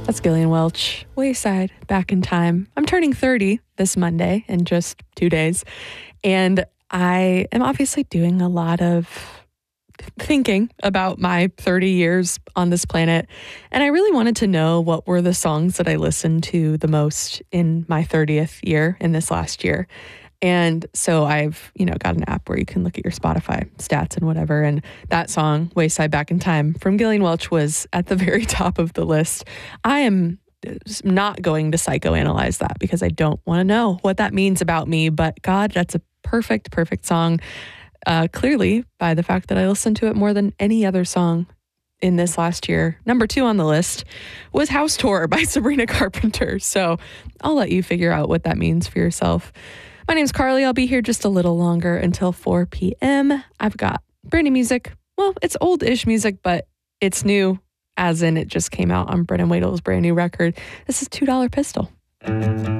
That's Gillian Welch, Wayside, Back in Time. I'm turning 30 this Monday in just 2 days. And I am obviously doing a lot of thinking about my 30 years on this planet. And I really wanted to know what were the songs that I listened to the most in my 30th year in this last year. And so I've, got an app where you can look at your Spotify stats and whatever. And that song, Wayside Back in Time from Gillian Welch, was at the very top of the list. I am not going to psychoanalyze that because I don't want to know what that means about me. But God, that's a perfect song. Clearly by the fact that I listened to it more than any other song in this last year. Number 2 on the list was House Tour by Sabrina Carpenter. So I'll let you figure out what that means for yourself. My name's Carly. I'll be here just a little longer until 4 p.m. I've got brand new music. Well, it's old-ish music, but it's new, as in it just came out on Brennan Wadle's brand new record. This is $2 Pistol.